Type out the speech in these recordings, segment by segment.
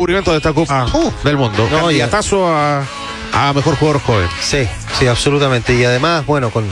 descubrimiento de esta Copa del Mundo. No, candidatazo a mejor jugador joven. Sí, sí, absolutamente. Y además, bueno, con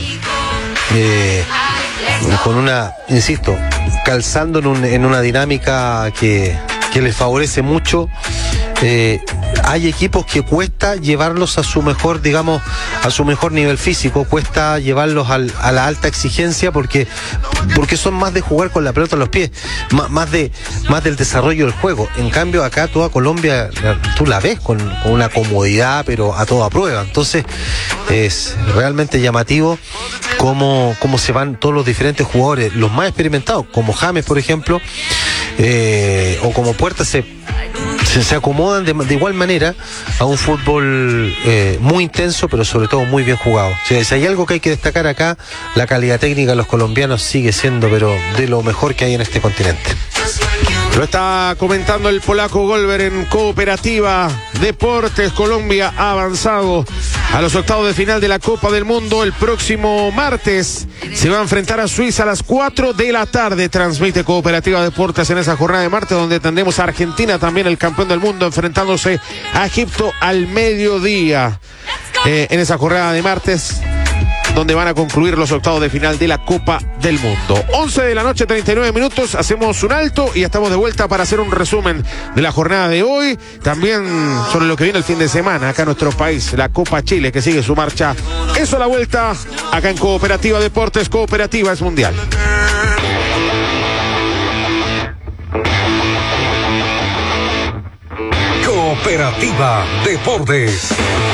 una, insisto, calzando en una dinámica que les favorece mucho. Hay equipos que cuesta llevarlos a su mejor, digamos, a su mejor nivel físico, cuesta llevarlos a la alta exigencia porque son más de jugar con la pelota en los pies, más del desarrollo del juego. En cambio, acá toda Colombia, tú la ves con una comodidad, pero a toda prueba. Entonces, es realmente llamativo cómo se van todos los diferentes jugadores, los más experimentados, como James, por ejemplo, o como Puerta, se acomodan de igual manera a un fútbol muy intenso, pero sobre todo muy bien jugado. O sea, si hay algo que hay que destacar acá, la calidad técnica de los colombianos sigue siendo, pero de lo mejor que hay en este continente. Lo está comentando el polaco Golver en Cooperativa Deportes. Colombia ha avanzado a los octavos de final de la Copa del Mundo. El próximo martes se va a enfrentar a Suiza a las 4 de la tarde. Transmite Cooperativa Deportes en esa jornada de martes, donde tendremos a Argentina, también el campeón del mundo, enfrentándose a Egipto al mediodía. En esa jornada de martes, donde van a concluir los octavos de final de la Copa del Mundo. 11 de la noche, 39 minutos, hacemos un alto y estamos de vuelta para hacer un resumen de la jornada de hoy, también sobre lo que viene el fin de semana acá en nuestro país, la Copa Chile, que sigue su marcha. Eso a la vuelta, acá en Cooperativa Deportes. Cooperativa es mundial. Cooperativa Deportes.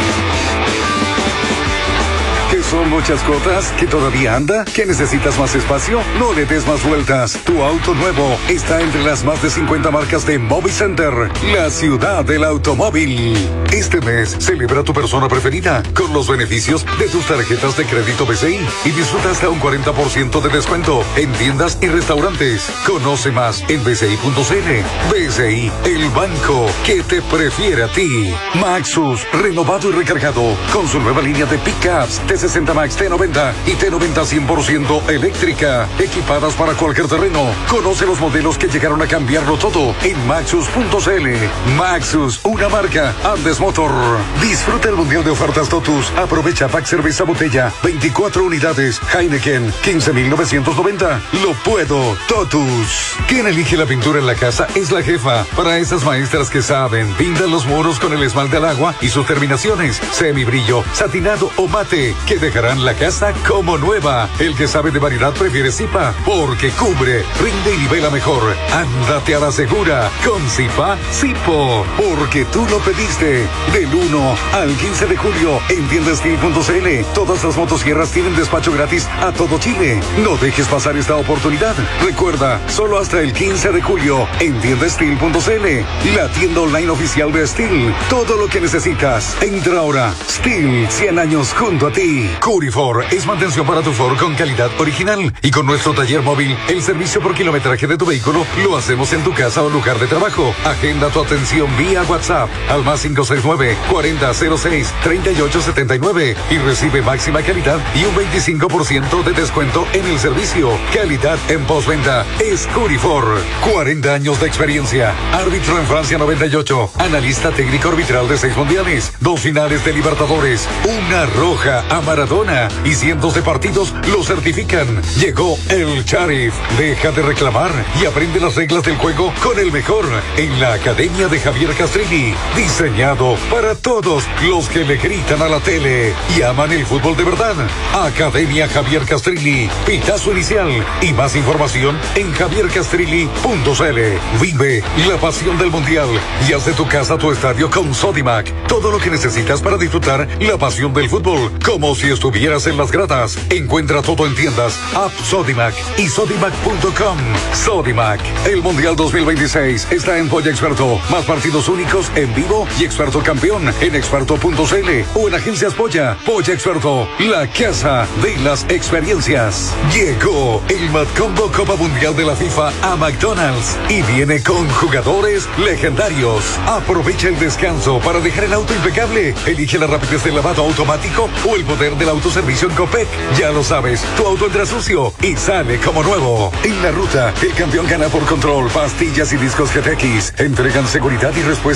¿Que son muchas cuotas? ¿Que todavía anda? ¿Que necesitas más espacio? No le des más vueltas. Tu auto nuevo está entre las más de 50 marcas de Movicenter, la ciudad del automóvil. Este mes celebra tu persona preferida con los beneficios de tus tarjetas de crédito BCI y disfruta hasta un 40% de descuento en tiendas y restaurantes. Conoce más en bci.cl. BCI, el banco que te prefiere a ti. Maxus, renovado y recargado con su nueva línea de pickups T60 Max, T90 y T90 100% eléctrica, equipadas para cualquier terreno. Conoce los modelos que llegaron a cambiarlo todo en Maxus.cl. Maxus, una marca Andes Motor. Disfruta el mundial de ofertas Totus. Aprovecha pack cerveza botella, 24 unidades. Heineken, 15.990. Lo puedo, Totus. Quien elige la pintura en la casa es la jefa. Para esas maestras que saben, pintan los muros con el esmalte al agua y sus terminaciones, semibrillo, satinado o mate, que dejarán la casa como nueva. El que sabe de variedad prefiere Zipa, porque cubre, rinde y nivela mejor. Ándate a la segura con Zipa Zipo, porque tú lo pediste. Del 1 al 15 de julio en tiendastil.cl. Todas las motosierras tienen despacho gratis a todo Chile. No dejes pasar esta oportunidad. Recuerda, solo hasta el 15 de julio en tiendastil.cl, la tienda online oficial de Steel. Todo lo que necesitas. Entra ahora. Steel, 100 años junto a ti. Curifor es mantención para tu Ford con calidad original. Y con nuestro taller móvil, el servicio por kilometraje de tu vehículo lo hacemos en tu casa o lugar de trabajo. Agenda tu atención vía WhatsApp al más 569-4006-3879 y recibe máxima calidad y un 25% de descuento en el servicio. Calidad en postventa es Curifor. 40 años de experiencia. Árbitro en Francia 98. Analista técnico arbitral de 6 mundiales, 2 finales de Libertadores, una roja a Maradona y cientos de partidos lo certifican. Llegó el Sharif. Deja de reclamar y aprende las reglas del juego con el mejor en la Academia de Javier Castrilli. Diseñado para todos los que le gritan a la tele y aman el fútbol de verdad. Academia Javier Castrilli. Pitazo inicial y más información en javiercastrilli.cl. Vive la pasión del mundial y haz de tu casa tu estadio con Sodimac. Todo lo que necesitas para disfrutar la pasión del fútbol, como si estuvieras en las gradas. Encuentra todo en tiendas, app Sodimac y sodimac.com. Sodimac, el Mundial 2026 está en Polla Experto. Más partidos únicos en vivo y Experto campeón en experto.cl o en agencias Polla. Polla Experto, la casa de las experiencias. Llegó el Matcombo Copa Mundial de la FIFA a McDonald's y viene con jugadores legendarios. Aprovecha el descanso para dejar el auto impecable. Elige la rapidez del lavado automático o el poder del autoservicio en Copec. Ya lo sabes, tu auto entra sucio y sale como nuevo. En la ruta, el campeón gana por control. Pastillas y discos GTX entregan seguridad y respuesta